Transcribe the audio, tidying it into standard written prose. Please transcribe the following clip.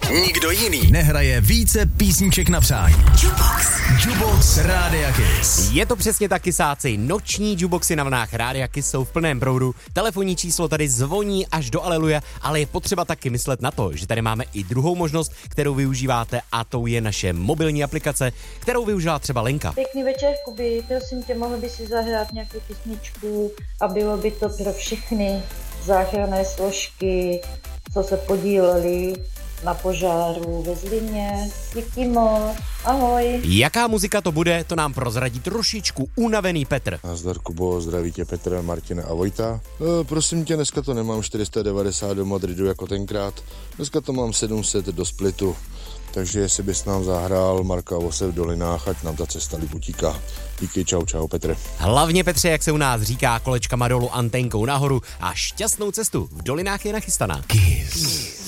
Nikdo jiný nehraje více písniček na přání. Jukebox Rádia Kiss. Je to přesně tak, kysáci. Noční jukeboxy na vlnách Rádia Kiss jsou v plném proudu. Telefonní číslo tady zvoní až do aleluja, ale je potřeba taky myslet na to, že tady máme i druhou možnost, kterou využíváte, a to je naše mobilní aplikace, kterou využila třeba Lenka. Pěkný večer, Kuby. Prosím tě, mohl by si zahrát nějakou písničku a bylo by to pro všechny záchranné složky, co se podíleli na požáru ve Zlíně. Díky moc. Ahoj. Jaká muzika to bude, to nám prozradí trošičku unavený Petr. Nazdar, Kubo, zdraví tě Petr, Martina a Vojta. Prosím tě, dneska to nemám 490 do Madridu jako tenkrát. Dneska to mám 700 do Splitu. Takže jestli bys nám zahrál Marka Vose v Dolinách, ať nám ta cesta líp utíká. Díky, čau, Petr. Hlavně Petře, jak se u nás říká, kolečkama dolů, antenkou nahoru a šťastnou cestu v Dolinách je nachystaná. Kiss.